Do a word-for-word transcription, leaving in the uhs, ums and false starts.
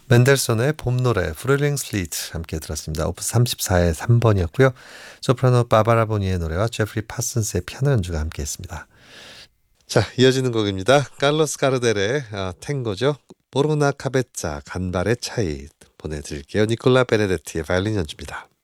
멘델손의 봄 노래 프릴링 슬리트 함께 들었습니다. 오프스 삼십사의 삼 번이었고요. 소프라노 바바라 보니의 노래와 제프리 파슨스의 피아노 연주가 함께했습니다. 자, 이어지는 곡입니다. 칼로스 가르델의 아, 탱고죠. 보르나 카베짜 간발의 차이 보내드릴게요. 니콜라 베네데티의 바이올린 연주입니다.